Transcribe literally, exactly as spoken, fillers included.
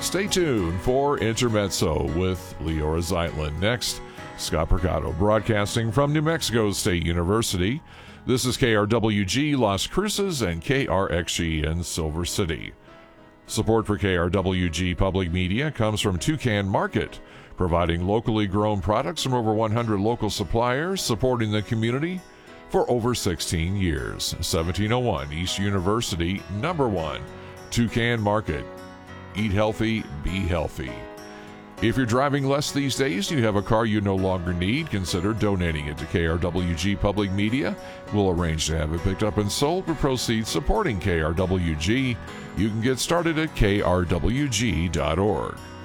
Stay tuned for Intermezzo with Leora Zeitlin. Next, Scott Percato broadcasting from New Mexico State University. This is K R W G Las Cruces and K R X G in Silver City. Support for K R W G Public Media comes from Toucan Market, providing locally grown products from over one hundred local suppliers, supporting the community for over sixteen years. seventeen oh one East University, number one, Toucan Market. Eat healthy, be healthy. If you're driving less these days and you have a car you no longer need, consider donating it to K R W G Public Media. We'll arrange to have it picked up and sold with proceeds supporting K R W G. You can get started at K R W G dot org.